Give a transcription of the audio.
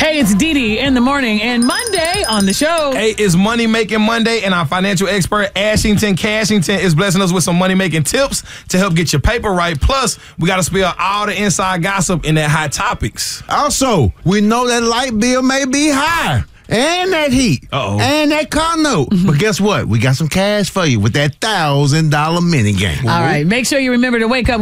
Hey, it's Dee Dee in the morning and Monday on the show. Hey, it's Money Making Monday, and our financial expert, Ashington Cashington, is blessing us with some money-making tips to help get your paper right. Plus, we got to spill all the inside gossip in that hot topics. Also, we know that light bill may be high. And that heat. And that car note. But guess what? We got some cash for you with that $1,000 mini game. All right. Make sure you remember to wake up